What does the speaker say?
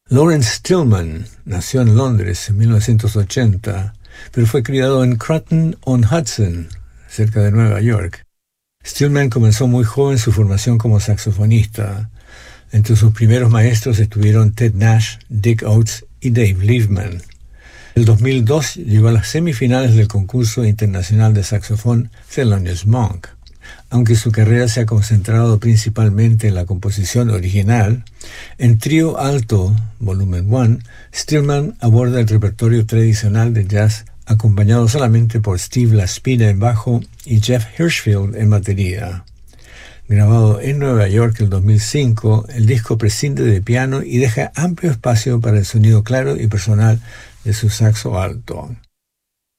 Lawrence Stillman nació en Londres en 1980, pero fue criado en Croton-on-Hudson, cerca de Nueva York. Stillman comenzó muy joven su formación como saxofonista. Entre sus primeros maestros estuvieron Ted Nash, Dick Oates y Dave Liebman. En el 2002 llegó a las semifinales del concurso internacional de saxofón Thelonious Monk. Aunque su carrera se ha concentrado principalmente en la composición original, en Trío Alto, Volumen 1, Stillman aborda el repertorio tradicional de jazz acompañado solamente por Steve Laspina en bajo y Jeff Hirschfield en batería. Grabado en Nueva York en el 2005, el disco prescinde de piano y deja amplio espacio para el sonido claro y personal de su saxo alto.